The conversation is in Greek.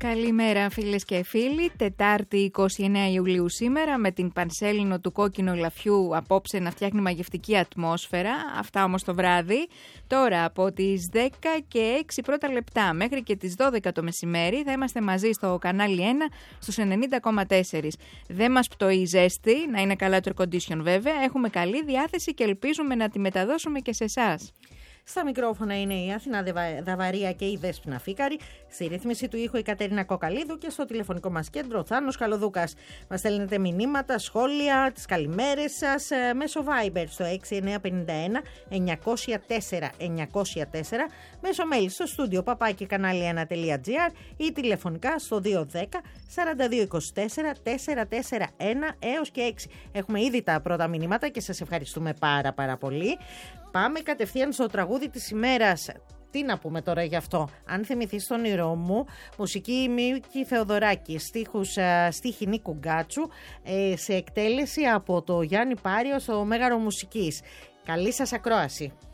Καλημέρα φίλες και φίλοι, Τετάρτη 29 Ιουλίου σήμερα με την πανσέλινο του κόκκινου λαφιού απόψε να φτιάχνει μαγευτική ατμόσφαιρα, αυτά όμως το βράδυ. Τώρα από τις 10 και 6 πρώτα λεπτά μέχρι και τις 12 το μεσημέρι θα είμαστε μαζί στο κανάλι 1 στους 90,4. Δεν μας πτωεί η ζέστη, να είναι καλά το air condition βέβαια, έχουμε καλή διάθεση και ελπίζουμε να τη μεταδώσουμε και σε εσάς. Στα μικρόφωνα είναι η Αθηνά Δαβαρία και η Δέσποινα Φίκαρη. Στη ρύθμιση του ήχου η Κατερίνα Κοκαλίδου και στο τηλεφωνικό μας κέντρο ο Θάνος Καλοδούκας. Μας στέλνετε μηνύματα, σχόλια, τις καλημέρες σας μέσω Viber στο 6951 904 904, μέσω mail στο στούντιο papaki-kanali1.gr ή τηλεφωνικά στο 210 4224 441 έως και 6. Έχουμε ήδη τα πρώτα μηνύματα και σας ευχαριστούμε πάρα πολύ. Πάμε κατευθείαν στο τραγούδι της ημέρας. Τι να πούμε τώρα γι' αυτό? Αν θυμηθείς τον όνειρό μου, μουσική Μίκη Θεοδωράκη, στίχη Νίκου Γκάτσου, σε εκτέλεση από το Γιάννη Πάριο στο Μέγαρο Μουσικής. Καλή σας ακρόαση.